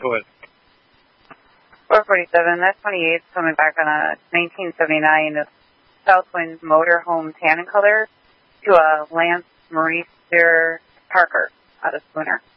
Go ahead. 447, that 28 is coming back on a 1979 Southwind motorhome tan color to a Lance Maurice Parker out of Spooner.